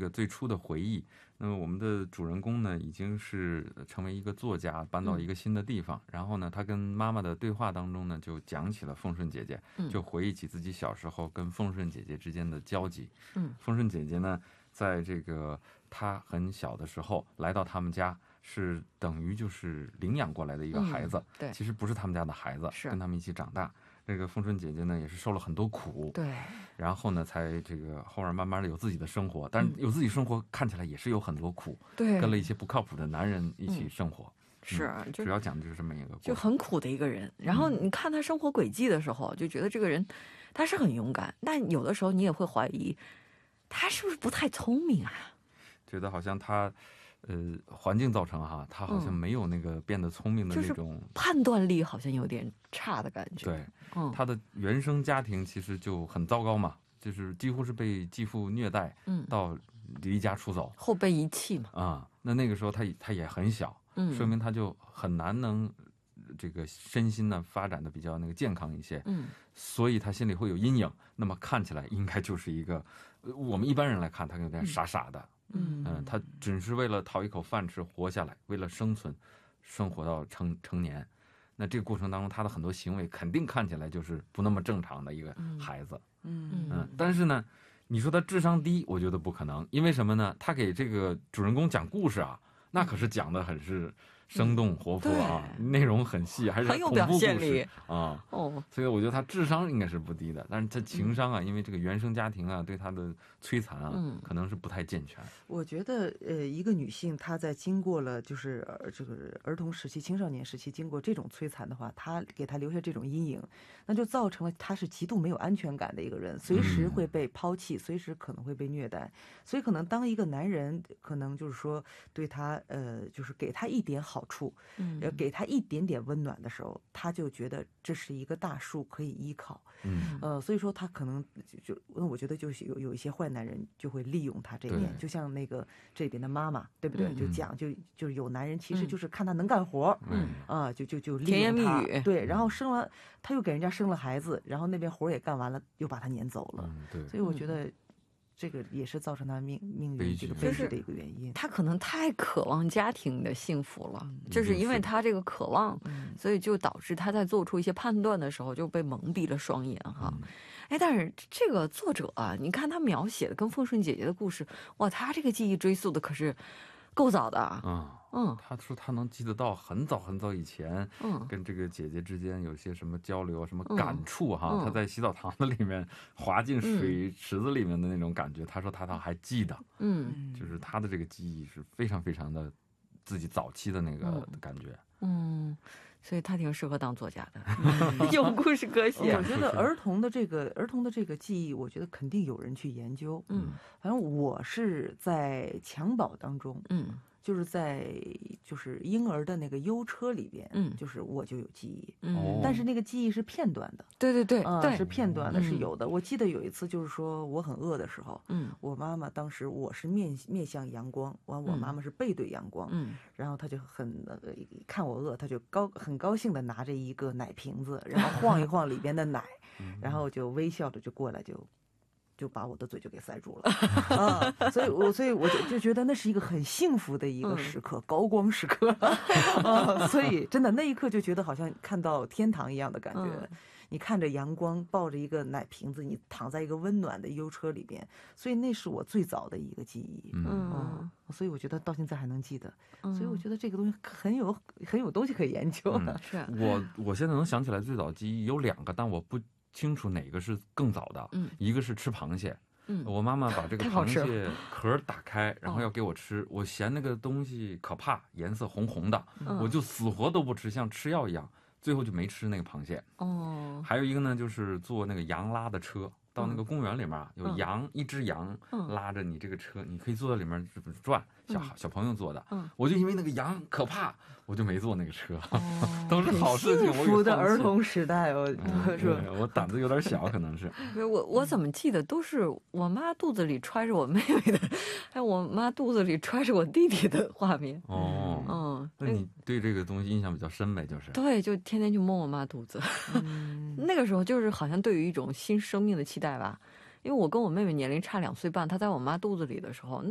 个最初的回忆。那么我们的主人公呢，已经是成为一个作家，搬到一个新的地方，然后呢，他跟妈妈的对话当中呢，就讲起了凤顺姐姐，就回忆起自己小时候跟凤顺姐姐之间的交集。凤顺姐姐呢，在这个她很小的时候来到他们家，是等于就是领养过来的一个孩子， 对， 其实不是他们家的孩子，跟他们一起长大。这个凤顺姐姐呢，也是受了很多苦， 对， 然后呢，才这个后面慢慢的有自己的生活，但是有自己生活看起来也是有很多苦， 对， 跟了一些不靠谱的男人一起生活， 是， 主要讲的就是这么一个过程， 就很苦的一个人。然后你看他生活轨迹的时候，就觉得这个人他是很勇敢，但有的时候你也会怀疑他是不是不太聪明啊？ 觉得好像他。环境造成哈，他好像没有那个变得聪明的那种、 判断力，好像有点差的感觉。 对，他的原生家庭其实就很糟糕嘛，就是几乎是被继父虐待，到离家出走， 后被遗弃嘛。 啊，那个时候他也很小，说明他就很难能这个身心呢发展的比较那个健康一些，所以他心里会有阴影。那么看起来应该就是一个我们一般人来看，他有点傻傻的。他只是为了讨一口饭吃活下来，为了生存，生活到成年。那这个过程当中，他的很多行为肯定看起来就是不那么正常的一个孩子。但是呢，你说他智商低，我觉得不可能，因为什么呢？他给这个主人公讲故事啊，那可是讲的很是生动活泼啊，内容很细，还是很有表现力啊。所以我觉得他智商应该是不低的，但是他情商啊，因为这个原生家庭啊对他的摧残啊，可能是不太健全。 我觉得一个女性她在经过了就是这个儿童时期、青少年时期经过这种摧残的话，她给她留下这种阴影，那就造成了她是极度没有安全感的一个人，随时会被抛弃，随时可能会被虐待。所以可能当一个男人可能就是说对她就是给她一点好处，给她一点点温暖的时候，她就觉得这是一个大树可以依靠。所以说她可能我觉得就是有一些坏男人就会利用她这一点，就像那个这边的妈妈，对不对？就讲就是有男人其实就是看她能干活，就利用她，甜言蜜语，对，然后她又给人家生了孩子，然后那边活也干完了，又把她撵走了。对，所以我觉得这个也是造成他命运这个悲剧的一个原因。 他可能太渴望家庭的幸福了，就是因为他这个渴望，所以就导致他在做出一些判断的时候就被蒙蔽了双眼哈。但是这个作者啊，你看他描写的跟凤顺姐姐的故事，哇，他这个记忆追溯的可是够早的啊。 他说他能记得到很早很早以前，跟这个姐姐之间有些什么交流，什么感触哈。他在洗澡堂子里面滑进水池子里面的那种感觉，他说他倒还记得。就是他的这个记忆是非常非常的自己早期的那个感觉。 所以他挺适合当作家的，有故事可写。 我觉得儿童的这个记忆，我觉得肯定有人去研究。反正我是在襁褓当中，就是在婴儿的那个优车里边，就是我就有记忆，但是那个记忆是片段的， 对， 是片段的，是有的。我记得有一次就是说我很饿的时候，我妈妈当时我是面向阳光，我妈妈是背对阳光，然后她就看我饿，她就很高兴的拿着一个奶瓶子，然后晃一晃里边的奶，然后就微笑着就过来就把我的嘴就给塞住了所以我就觉得那是一个很幸福的一个时刻，高光时刻所以真的那一刻就觉得好像看到天堂一样的感觉。你看着阳光，抱着一个奶瓶子，你躺在一个温暖的优车里边，所以那是我最早的一个记忆。所以我觉得到现在还能记得，所以我觉得这个东西很有东西可以研究的。 我现在能想起来最早记忆有2个，但我不清楚哪个是更早的。一个是吃螃蟹，我妈妈把这个螃蟹壳打开，然后要给我吃，我嫌那个东西可怕，颜色红红的，我就死活都不吃，像吃药一样，最后就没吃那个螃蟹。还有一个呢，就是坐那个羊拉的车，到那个公园里面有羊，一只羊拉着你这个车，你可以坐在里面转，小朋友坐的。我就因为那个羊可怕，我就没坐那个车。都是好事情。 幸福的儿童时代， 我胆子有点小，可能是。 我怎么记得都是我妈肚子里揣着我妹妹的，还有我妈肚子里揣着我弟弟的画面。 那你对这个东西印象比较深呗？就是对，就天天去摸我妈肚子。那个时候就是好像对于一种新生命的期待吧，因为我跟我妹妹年龄差2岁半，她在我妈肚子里的时候。